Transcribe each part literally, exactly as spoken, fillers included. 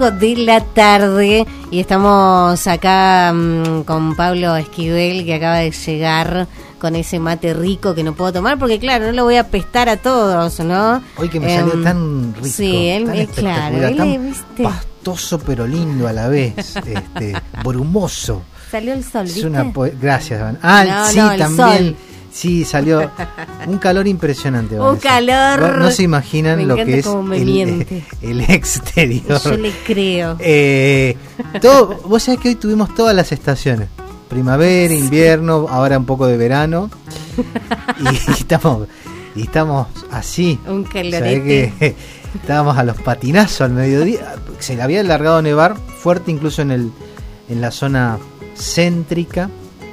De la tarde y estamos acá mmm, con Pablo Esquivel, que acaba de llegar con ese mate rico que no puedo tomar porque claro, no lo voy a pestar a todos, ¿no? Hoy que me eh, salió tan rico, sí, él, tan es claro, él tan es, ¿viste? Pastoso pero lindo a la vez, este, brumoso. Salió el sol, ¿viste? Es una po- Gracias, Van. Ah, no, sí, no, también. Sol. Sí, salió un calor impresionante. Un calor. No, no se imaginan me lo que es el, el exterior. Yo le creo. Eh, todo, vos sabés que hoy tuvimos todas las estaciones. Primavera, invierno, ahora un poco de verano. Y estamos, y estamos así. Un calorete. Que estábamos a los patinazos al mediodía. Se le había largado a nevar fuerte incluso en el en la zona céntrica.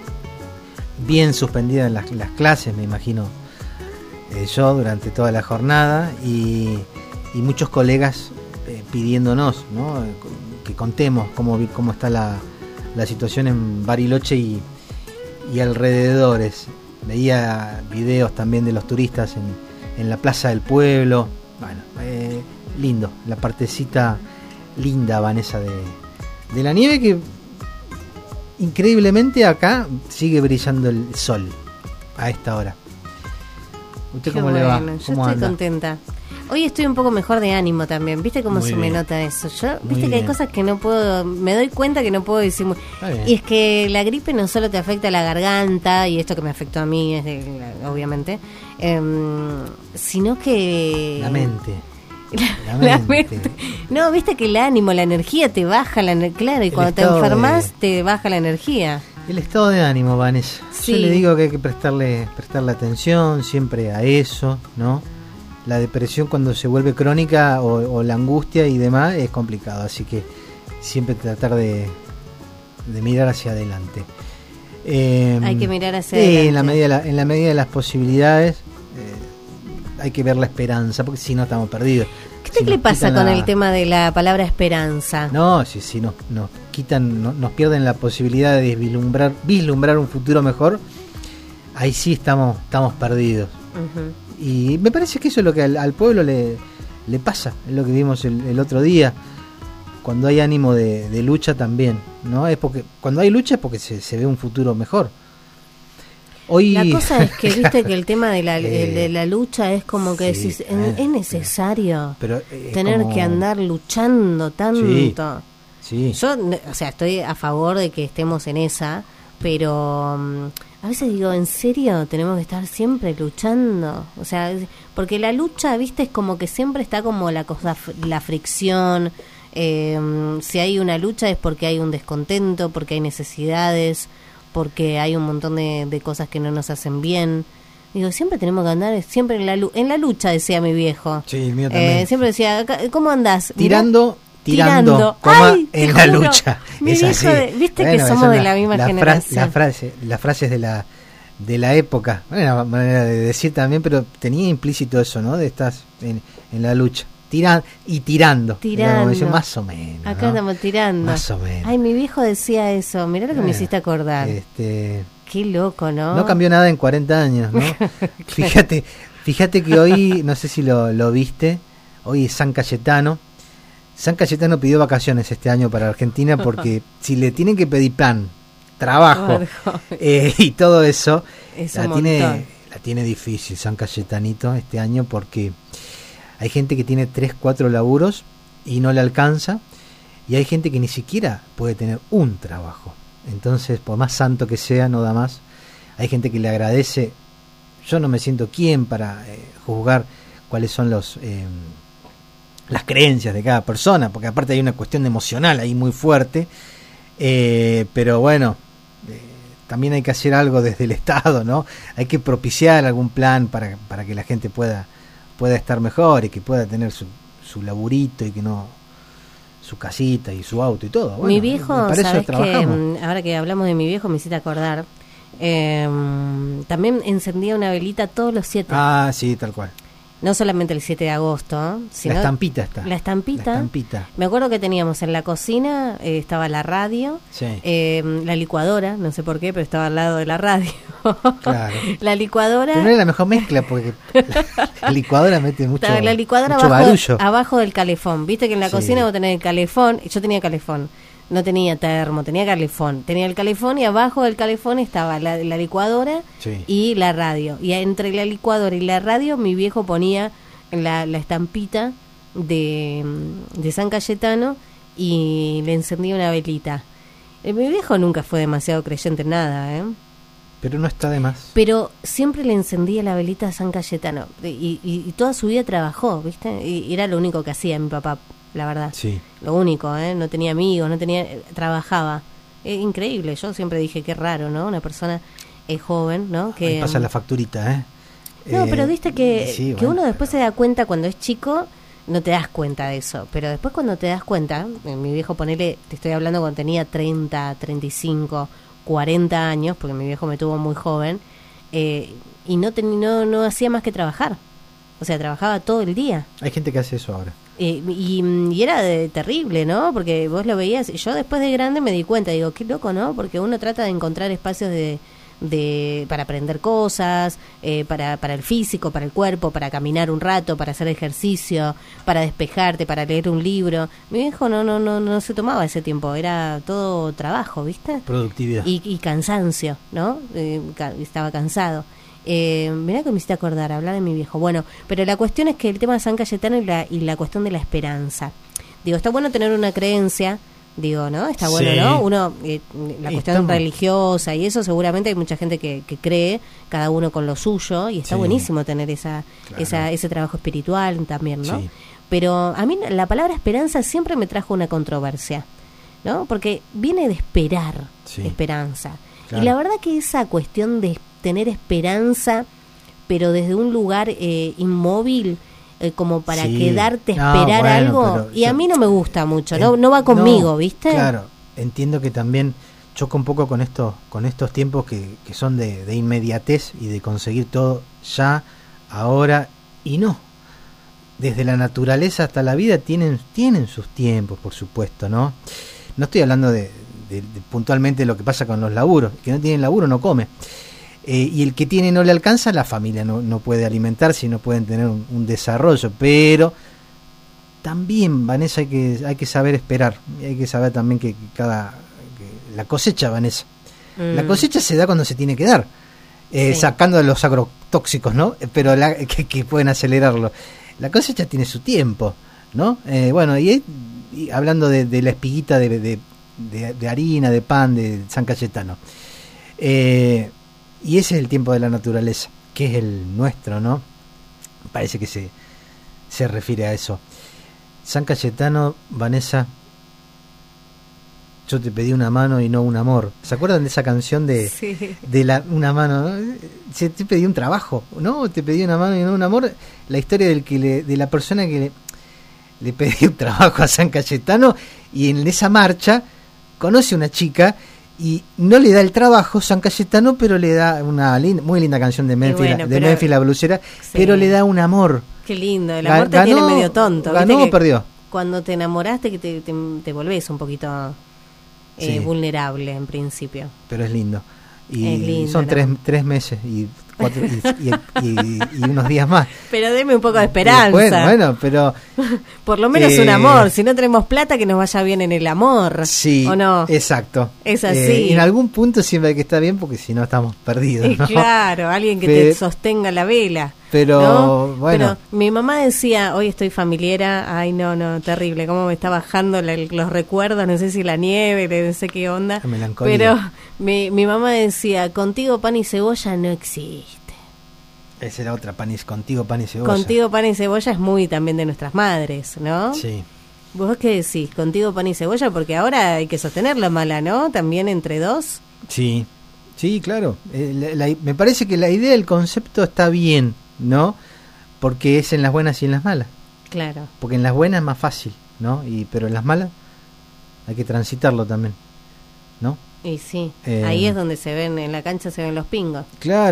Bien suspendida en las, las clases, me imagino eh, yo, durante toda la jornada, y, y muchos colegas eh, pidiéndonos, ¿no? que contemos cómo, cómo está la, la situación en Bariloche y, y alrededores. Veía videos también de los turistas en, en la Plaza del Pueblo. Bueno, eh, lindo, la partecita linda, Vanessa, de, de la nieve, que increíblemente acá sigue brillando el sol a esta hora. ¿Usted Qué cómo bueno, le va? Yo ¿Cómo estoy anda? contenta. Hoy estoy un poco mejor de ánimo también. ¿Viste cómo Muy se bien. me nota eso? Yo, Muy viste que hay bien. cosas que no puedo, me doy cuenta que no puedo decir. muy- Y es que la gripe no solo te afecta la garganta, y esto que me afectó a mí, es de, obviamente, em, sino que... La mente. La, La la mente. mente. No, viste que el ánimo, la energía te baja, la, ener- claro, y El cuando te estado enfermas de- te baja la energía. El estado de ánimo, Vanessa. Sí. Yo le digo que hay que prestarle prestarle atención siempre a eso, ¿no? La depresión, cuando se vuelve crónica, o, o la angustia y demás, es complicado. Así que siempre tratar de, de mirar hacia adelante. Eh, Hay que mirar hacia sí, adelante. en la medida de la- en la medida de las posibilidades, eh, hay que ver la esperanza, porque si no estamos perdidos. ¿Qué Si le nos pasa quitan con la- el tema de la palabra esperanza? No, si, si nos, nos quitan, no- nos pierden la posibilidad de vislumbrar, vislumbrar un futuro mejor, ahí sí estamos, estamos perdidos. Ujú. Y me parece que eso es lo que al, al pueblo le, le pasa, es lo que vimos el, el otro día. Cuando hay ánimo de, de lucha también, ¿no? Es porque cuando hay lucha es porque se, se ve un futuro mejor. Hoy La cosa es que viste que el tema de la, Eh, el de la lucha es como que sí, decís, bueno, es necesario pero, eh, tener como- que andar luchando tanto. Sí. Yo, ne- o sea, estoy a favor de que estemos en esa, pero mm, a veces digo, ¿en serio tenemos que estar siempre luchando? O sea, es- porque la lucha, viste, es como que siempre está como la cosa, f- la fricción. eh, mm, si hay una lucha es porque hay un descontento, porque hay necesidades, porque hay un montón de, de cosas que no nos hacen bien. Digo, siempre tenemos que andar siempre en la, lu- en la lucha, decía mi viejo. Sí, el mío también. Eh, siempre decía, "Acá- ¿cómo andás? Mirá, Tirando, tirando, coma, Ay, te en la juro. lucha. Mi Es viejo así. de- viste que Bueno, somos esa de es la misma fra- generación. la frase, las frases de la de la época, una manera de decir también, pero tenía implícito eso, ¿no? De estás en, en la lucha. Tiran, y tirando. Tirando. Era como decir, más o menos. Acá ¿no? estamos tirando. Más o menos. Ay, mi viejo decía eso. Mirá lo que me Bueno, hiciste acordar. Este, Qué loco, ¿no? no cambió nada en cuarenta años, ¿no? Fíjate, fíjate que hoy, no sé si lo, lo viste, hoy es San Cayetano. San Cayetano pidió vacaciones este año para Argentina porque si le tienen que pedir plan, trabajo eh, y todo eso, Es la un tiene, montón. la tiene difícil San Cayetanito este año, porque hay gente que tiene tres, cuatro laburos y no le alcanza, y hay gente que ni siquiera puede tener un trabajo. Entonces, por más santo que sea, no da más. Hay gente que le agradece. Yo no me siento quien para eh, juzgar cuáles son los eh, las creencias de cada persona, porque aparte hay una cuestión emocional ahí muy fuerte. Eh, pero bueno, eh, también hay que hacer algo desde el Estado, ¿no? Hay que propiciar algún plan para, para que la gente pueda pueda estar mejor y que pueda tener su, su laburito y que no su casita y su auto y todo. Bueno, mi viejo, para eso sabes que trabajamos. ahora que hablamos de mi viejo me hiciste acordar. eh, también encendía una velita todos los siete. Ah, sí, tal cual. No solamente el siete de agosto, sino La estampita está. La estampita. La estampita. Me acuerdo que teníamos en la cocina, eh, estaba la radio, Sí. eh, la licuadora, no sé por qué, pero estaba al lado de la radio. Claro. La licuadora... Pero no era la mejor mezcla porque la licuadora mete mucho, Estaba la licuadora mucho abajo, barullo. abajo del calefón. Viste que en la Sí. cocina vos tenés el calefón. Yo tenía calefón. No tenía termo, tenía calefón. Tenía el calefón y abajo del calefón estaba la, la licuadora Sí. y la radio. Y entre la licuadora y la radio mi viejo ponía la, la estampita de, de San Cayetano y le encendía una velita. Eh, mi viejo nunca fue demasiado creyente en nada, ¿eh? Pero no está de más. Pero siempre le encendía la velita a San Cayetano. Y, y, y toda su vida trabajó, ¿viste? Y era lo único que hacía mi papá, la verdad. Sí. Lo único, ¿eh? No tenía amigos, no tenía... eh, trabajaba. Es increíble. Yo siempre dije que raro, ¿no? Una persona eh, joven, ¿no? Que Ahí pasa la facturita, ¿eh? No, Eh, pero viste que, sí, que bueno. uno después se da cuenta cuando es chico, no te das cuenta de eso. Pero después cuando te das cuenta, eh, mi viejo ponele, te estoy hablando cuando tenía treinta, treinta y cinco, cuarenta años, porque mi viejo me tuvo muy joven, eh, y no, ten, no, no hacía más que trabajar. O sea, trabajaba todo el día. Hay gente que hace eso ahora. Eh, y, y era de, terrible, ¿no? Porque vos lo veías. Yo después de grande me di cuenta, digo, qué loco, ¿no? Porque uno trata de encontrar espacios de, de para aprender cosas, eh, para, para el físico, para el cuerpo, para caminar un rato, para hacer ejercicio, para despejarte, para leer un libro. Mi viejo no, no, no, no se tomaba ese tiempo, era todo trabajo, ¿viste? Productividad. Y, y cansancio, ¿no? Eh, ca- estaba cansado. Eh, mirá que me hiciste acordar, hablar de mi viejo. Bueno, pero la cuestión es que el tema de San Cayetano y la, y la cuestión de la esperanza. Digo, está bueno tener una creencia, digo, ¿no? Está bueno, Sí. ¿no? Uno, eh, la cuestión Estamos- religiosa y eso, seguramente hay mucha gente que, que cree, cada uno con lo suyo, y está Sí. buenísimo tener esa, Claro. esa ese trabajo espiritual también, ¿no? Sí. Pero a mí la palabra esperanza siempre me trajo una controversia, ¿no? Porque viene de esperar, Sí. esperanza. Claro. Y la verdad que esa cuestión de tener esperanza, pero desde un lugar eh, inmóvil, eh, como para Sí. quedarte a No, esperar bueno, algo, pero y a yo- mí no me gusta mucho, no, En- no va conmigo, no, ¿viste? Claro, entiendo que también choca un poco con estos, con estos tiempos que, que son de, de inmediatez y de conseguir todo ya, ahora, y no. Desde la naturaleza hasta la vida tienen, tienen sus tiempos, por supuesto, ¿no? No estoy hablando de, de, de puntualmente lo que pasa con los laburos. El que no tiene laburo no come. Eh, y el que tiene no le alcanza, la familia no, no puede alimentarse y no pueden tener un, un desarrollo. Pero también, Vanessa, hay que, hay que saber esperar. Y hay que saber también que, que cada... que la cosecha, Vanessa. Mm. La cosecha se da cuando se tiene que dar. Eh, Sí. Sacando los agrotóxicos, ¿no? Eh, Pero la, que, que pueden acelerarlo. La cosecha tiene su tiempo, ¿no? Eh, bueno, y, y hablando de, de la espiguita de, de, de, de harina, de pan, de San Cayetano. Eh, y ese es el tiempo de la naturaleza, que es el nuestro, ¿no? Parece que se, se refiere a eso. San Cayetano, Vanessa, yo te pedí una mano y no un amor. ¿Se acuerdan de esa canción de, Sí. de la una mano? ¿No? Se te pedí un trabajo, ¿no? Te pedí una mano y no un amor. La historia del que le, de la persona que le, le pedí un trabajo a San Cayetano, y en esa marcha conoce una chica y no le da el trabajo San Cayetano, pero le da una linda, muy linda canción de Memphis, bueno, la- de pero- Memphis la blusera, Sí. pero le da un amor. Qué lindo, el Ga- amor te ganó- tiene medio tonto. ¿viste ¿Ganó o que perdió? Cuando te enamoraste que te, te, te volvés un poquito eh, Sí. vulnerable en principio. Pero es lindo. Y Es lindo, son ¿no? tres, tres meses y, cuatro, y, y- y- y unos días más. Pero deme un poco de esperanza. Bueno, bueno, pero Por lo menos Eh, un amor. Si no tenemos plata, que nos vaya bien en el amor. sí, ¿O no? exacto. Es así. Eh, en algún punto siempre hay que estar bien, porque si no estamos perdidos, Y ¿no? claro, alguien que Pe- te sostenga la vela. Pero, ¿no? bueno. Pero mi mamá decía, hoy estoy familiera, ay no, no, terrible, cómo me está bajando la- los recuerdos, no sé si la nieve, no sé qué onda. La melancolía. Pero mi, mi mamá decía, contigo pan y cebolla no existe. Esa era otra, pan y, contigo pan y cebolla. Contigo pan y cebolla es muy también de nuestras madres, ¿no? Sí. ¿Vos qué decís? Contigo pan y cebolla, porque ahora hay que sostener la mala, ¿no? También entre dos. Sí, sí, claro. Eh, la- la- me parece que la idea, el concepto está bien, ¿no? Porque es en las buenas y en las malas. Claro. Porque en las buenas es más fácil, ¿no? Y pero en las malas hay que transitarlo también, ¿no? Y sí, Eh, ahí es donde se ven, en la cancha se ven los pingos. Claro,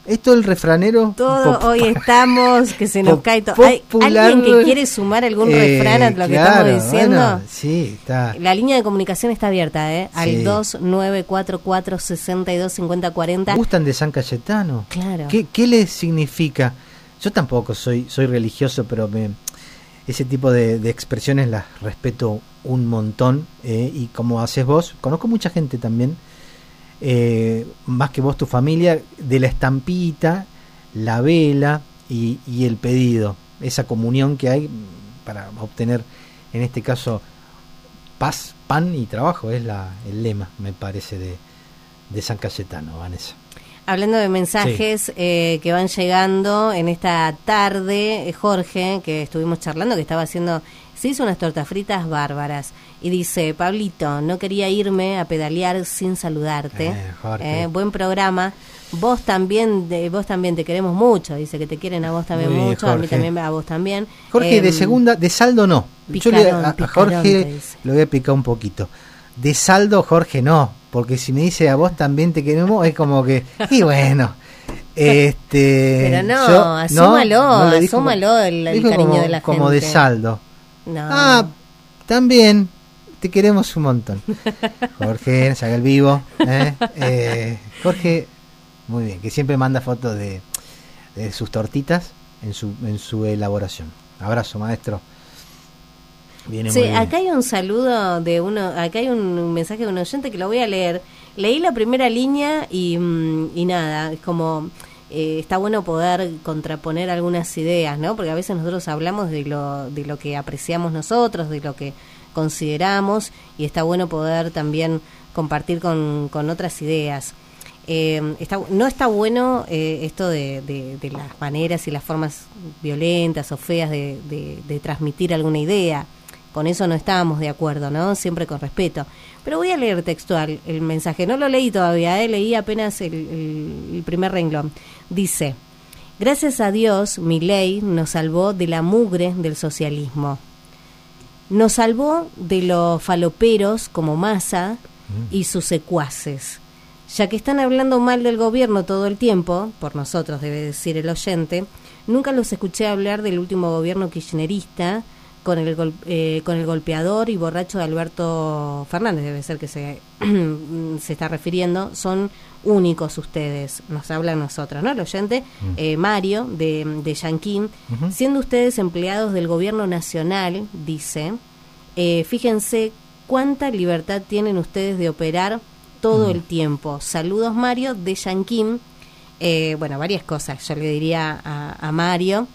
Esto el refranero. Todo pop- hoy estamos, que se nos pop- cae todo. ¿Hay popular, alguien que quiere sumar algún eh, refrán a lo que claro, estamos diciendo? bueno, sí, está. La línea de comunicación está abierta, ¿eh? Al Sí. dos nueve cuatro cuatro, seis dos cinco cero cuatro cero. ¿Gustan de San Cayetano? Claro. ¿Qué, qué les significa? Yo tampoco soy soy religioso, pero me, ese tipo de, de expresiones las respeto un montón, eh, y como haces vos, conozco mucha gente también, eh, más que vos, tu familia, de la estampita, la vela y, y el pedido, esa comunión que hay para obtener, en este caso, paz, pan y trabajo, es la, el lema, me parece, de, de San Cayetano, Vanessa. Hablando de mensajes Sí. eh, que van llegando en esta tarde, eh, Jorge, que estuvimos charlando, que estaba haciendo, se hizo unas tortas fritas bárbaras, y dice: Pablito, no quería irme a pedalear sin saludarte. Eh, Jorge. Eh, buen programa. Vos también, de, vos también te queremos mucho. Dice que te quieren a vos también Muy bien, mucho, a mí Jorge. también, a vos también. Jorge, Eh, de segunda, de saldo no. picarón, Yo le, a, a picarón, te Jorge dice. lo voy a picar un poquito. De saldo, Jorge, no. Porque si me dice a vos también te queremos, es como que, y bueno. Este, Pero no, yo- asúmalo, no le dijo asúmalo como- el- el dijo cariño como, de la como de gente. saldo. No. Ah, también te queremos un montón. Jorge, saca el vivo. ¿eh? Eh, Jorge, muy bien, que siempre manda fotos de, de sus tortitas en su, en su elaboración. Abrazo, maestro. Viene Sí, muy bien. acá hay un saludo de uno, acá hay un mensaje de un oyente que lo voy a leer. Leí la primera línea y, mm, y nada, es como, eh, está bueno poder contraponer algunas ideas, ¿no? Porque a veces nosotros hablamos de lo, de lo que apreciamos nosotros, de lo que consideramos, y está bueno poder también compartir con, con otras ideas. Eh, está, no está bueno eh, esto de, de, de las maneras y las formas violentas o feas de, de, de transmitir alguna idea. Con eso no estábamos de acuerdo, ¿no? Siempre con respeto. Pero voy a leer textual el mensaje. No lo leí todavía, ¿eh? Leí apenas el, el, el primer renglón. Dice: gracias a Dios, Milei nos salvó de la mugre del socialismo. Nos salvó de los faloperos como Massa y sus secuaces. Ya que están hablando mal del gobierno todo el tiempo, por nosotros debe decir el oyente, nunca los escuché hablar del último gobierno kirchnerista, con el gol, eh, con el golpeador y borracho de Alberto Fernández, debe ser que se, se está refiriendo. Son únicos ustedes, nos habla a nosotros, ¿no? El oyente, mm. eh, Mario, de, de Yanquín, uh-huh. siendo ustedes empleados del gobierno nacional, dice, eh, fíjense cuánta libertad tienen ustedes de operar todo uh-huh. el tiempo. Saludos, Mario, de Yanquín. Eh, bueno, varias cosas yo le diría a, a Mario.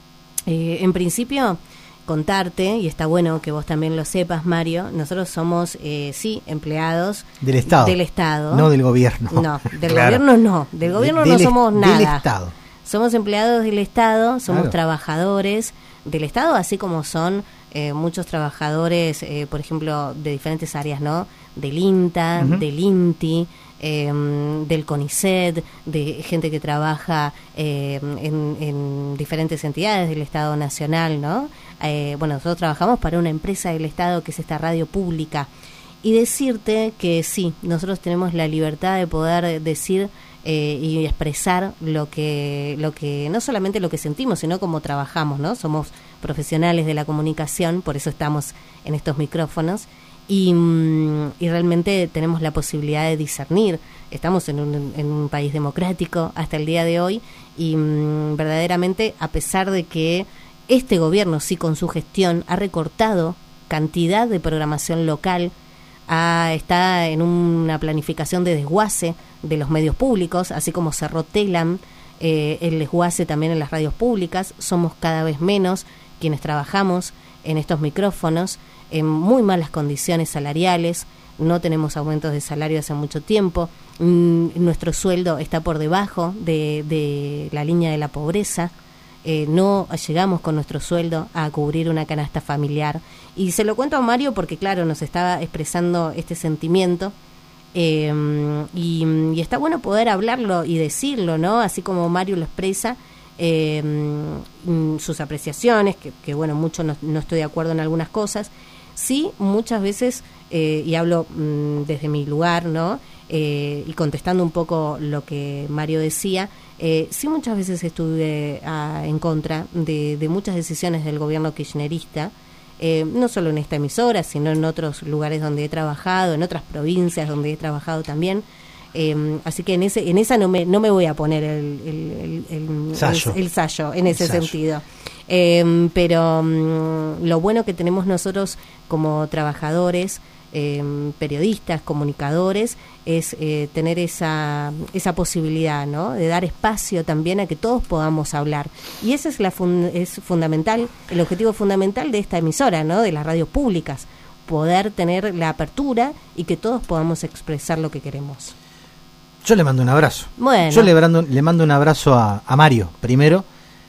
Eh, en principio, contarte, y está bueno que vos también lo sepas, Mario, nosotros somos, eh, sí, empleados del Estado. Del Estado. No del gobierno. No, del claro. gobierno no. Del gobierno de, no del somos est- nada. Del Estado. Somos empleados del Estado, somos claro. trabajadores del Estado, así como son eh, muchos trabajadores, eh, por ejemplo, de diferentes áreas, ¿no? Del INTA, uh-huh. del INTI, eh, del CONICET, de gente que trabaja eh, en, en diferentes entidades del Estado Nacional, ¿no? Eh, bueno, nosotros trabajamos para una empresa del Estado que es esta radio pública. Y decirte que sí, nosotros tenemos la libertad de poder decir eh, y expresar lo que, lo que, no solamente lo que sentimos, sino cómo trabajamos, ¿no? Somos profesionales de la comunicación, por eso estamos en estos micrófonos. Y, y realmente tenemos la posibilidad de discernir. Estamos en un, en un país democrático hasta el día de hoy y um, verdaderamente, a pesar de que este gobierno sí con su gestión ha recortado cantidad de programación local, ha, está en una planificación de desguace de los medios públicos, así como cerró Telam, eh, el desguace también en las radios públicas. Somos cada vez menos quienes trabajamos en estos micrófonos, en muy malas condiciones salariales, no tenemos aumentos de salario hace mucho tiempo, mm, nuestro sueldo está por debajo de, de la línea de la pobreza, eh, no llegamos con nuestro sueldo a cubrir una canasta familiar. Y se lo cuento a Mario porque, claro, nos estaba expresando este sentimiento, eh, y, y está bueno poder hablarlo y decirlo, ¿no? Así como Mario lo expresa, eh, sus apreciaciones, que, que bueno, mucho no, no estoy de acuerdo en algunas cosas. Sí, muchas veces, eh, y hablo mmm, desde mi lugar, ¿no? Eh, y contestando un poco lo que Mario decía, Eh, sí, muchas veces estuve a, en contra de, de muchas decisiones del gobierno kirchnerista, eh, no solo en esta emisora, sino en otros lugares donde he trabajado, en otras provincias donde he trabajado también. Eh, así que en ese en esa no me no me voy a poner el el, el, el, sallo. el, el sallo en ese el sallo. sentido. Eh, pero um, lo bueno que tenemos nosotros como trabajadores, eh, periodistas, comunicadores, es eh, tener esa esa posibilidad, ¿no? De dar espacio también a que todos podamos hablar. Y ese es la fun- es fundamental, el objetivo fundamental de esta emisora, ¿no? De las radios públicas, poder tener la apertura y que todos podamos expresar lo que queremos. Yo le mando un abrazo. Bueno. Yo le mando, le mando un abrazo a, a Mario, primero.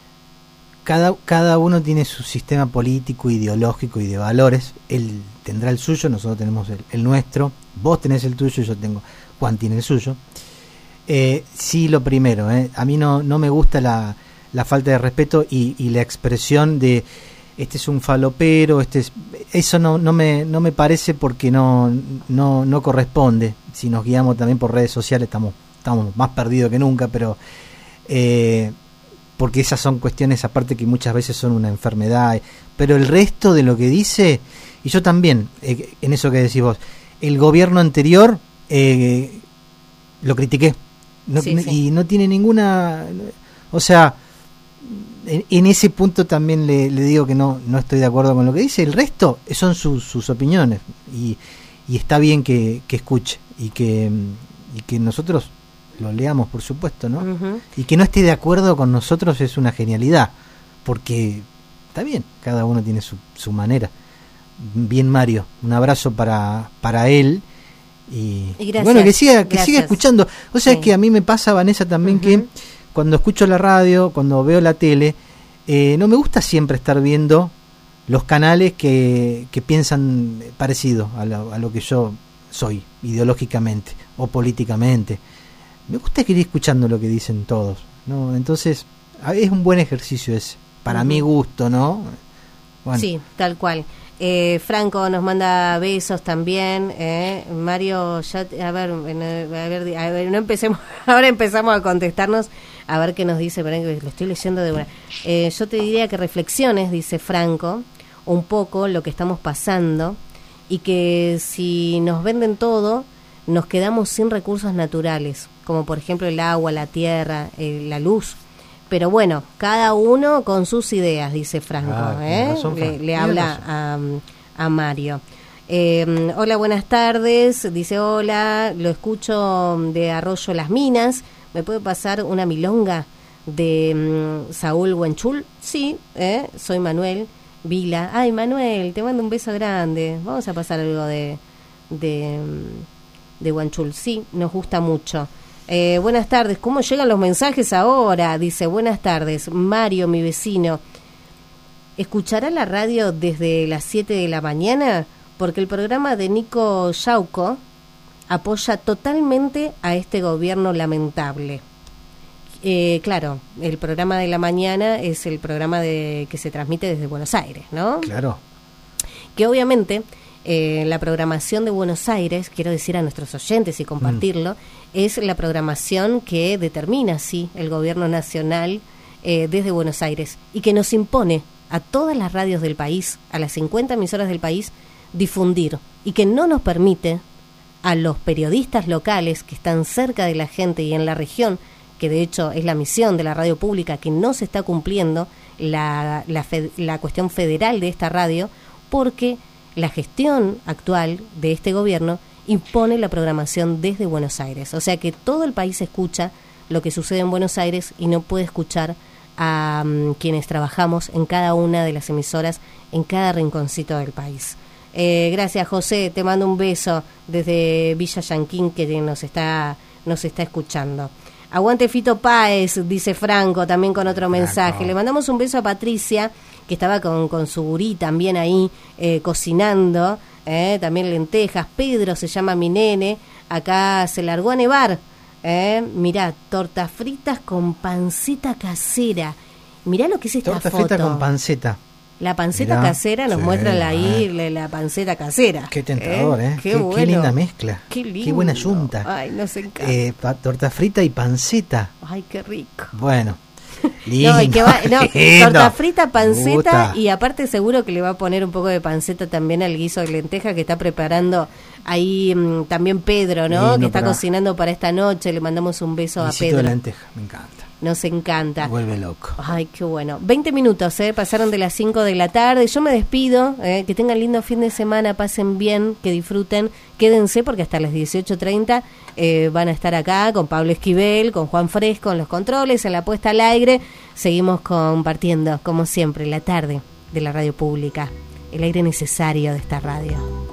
Cada, cada uno tiene su sistema político, ideológico y de valores. Él tendrá el suyo, nosotros tenemos el, el nuestro. Vos tenés el tuyo, yo tengo... Juan tiene el suyo. Eh, sí, lo primero, eh, a mí no, no me gusta la, la falta de respeto y, y la expresión de este es un falopero, este es... Eso no, no, me, no me parece porque no, no, no corresponde. Si nos guiamos también por redes sociales estamos, estamos más perdidos que nunca, pero... Eh, porque esas son cuestiones aparte que muchas veces son una enfermedad, pero el resto de lo que dice, y yo también, eh, en eso que decís vos, el gobierno anterior eh, lo critiqué, no, sí, sí. y no tiene ninguna, o sea, en, en ese punto también le, le digo que no, no estoy de acuerdo con lo que dice, el resto son sus, sus opiniones, y, y está bien que, que escuche, y que, y que nosotros lo leamos, por supuesto, ¿no? Uh-huh. Y que no esté de acuerdo con nosotros es una genialidad, porque está bien, cada uno tiene su, su manera. Bien, Mario, un abrazo para, para él y, y gracias, bueno, que siga, que gracias. siga escuchando. O sea, sí. Es que a mí me pasa, Vanessa, también uh-huh. que cuando escucho la radio, cuando veo la tele, eh, no me gusta siempre estar viendo los canales que, que piensan parecido a lo, a lo que yo soy, ideológicamente o políticamente. Me gusta que ir escuchando lo que dicen todos, ¿no? Entonces, es un buen ejercicio ese, para uh-huh. mi gusto, ¿no? Bueno. Sí, tal cual. Eh, Franco nos manda besos también. Eh. Mario, ya, a ver, a ver, a ver, no empecemos, ahora empezamos a contestarnos, a ver qué nos dice, pero lo estoy leyendo de buena. Eh, yo te diría que reflexiones, dice Franco, un poco lo que estamos pasando y que si nos venden todo, nos quedamos sin recursos naturales, como por ejemplo el agua, la tierra, eh, la luz. Pero bueno, cada uno con sus ideas, dice Franco. Ah, ¿eh? razón, Frank. Le, le habla a, a Mario. Eh, hola, buenas tardes. Dice, hola, lo escucho de Arroyo Las Minas. ¿Me puede pasar una milonga de um, Saúl Huenchul? Sí, ¿eh? Soy Manuel Vila. Ay, Manuel, te mando un beso grande. Vamos a pasar algo de... de de Huanchul, sí, nos gusta mucho. Eh, buenas tardes, ¿cómo llegan los mensajes ahora? Dice, buenas tardes, Mario, mi vecino. ¿Escuchará la radio desde las siete de la mañana? Porque el programa de Nico Yauco apoya totalmente a este gobierno lamentable. Eh, claro, el programa de la mañana es el programa de que se transmite desde Buenos Aires, ¿no? Claro. Que obviamente... Eh, la programación de Buenos Aires, quiero decir a nuestros oyentes y compartirlo, mm. es la programación que determina, sí, el gobierno nacional eh, desde Buenos Aires y que nos impone a todas las radios del país, a las cincuenta emisoras del país, difundir y que no nos permite a los periodistas locales que están cerca de la gente y en la región, que de hecho es la misión de la radio pública, que no se está cumpliendo la, la, fe, la cuestión federal de esta radio, porque la gestión actual de este gobierno impone la programación desde Buenos Aires. O sea que todo el país escucha lo que sucede en Buenos Aires y no puede escuchar a um, quienes trabajamos en cada una de las emisoras, en cada rinconcito del país. Eh, gracias, José. Te mando un beso desde Villa Yanquín, que nos está, nos está escuchando. Aguante Fito Páez, dice Franco, también con otro mensaje. Franco. Le mandamos un beso a Patricia, que estaba con, con su gurí también ahí eh, cocinando, eh, también lentejas. Pedro se llama mi nene, acá se largó a nevar. Eh, mirá, tortas fritas con panceta casera. Mirá lo que es esta Torta foto. Torta frita con panceta. La panceta Mirá, casera nos sí, muestran ahí ah. la, la panceta casera. Qué tentador, ¿eh? Qué, Qué, bueno. qué linda mezcla. Qué lindo. Qué buena yunta. Ay, nos encanta. Eh, pa- torta frita y panceta. Ay, qué rico. Bueno. Lindo, No, y que va, no, lindo. torta frita, Me panceta gusta. y aparte seguro que le va a poner un poco de panceta también al guiso de lenteja que está preparando ahí mmm, también Pedro, ¿no? Lindo que está para- cocinando para esta noche. Le mandamos un beso a Guisito de Pedro. lenteja, me encanta. Nos encanta. Me vuelve loco. Ay, qué bueno. veinte minutos, ¿eh? Pasaron de las cinco de la tarde. Yo me despido. ¿eh? Que tengan lindo fin de semana, pasen bien, que disfruten. Quédense porque hasta las dieciocho treinta eh, van a estar acá con Pablo Esquivel, con Juan Fresco en los controles, en la puesta al aire. Seguimos compartiendo, como siempre, la tarde de la radio pública. El aire necesario de esta radio.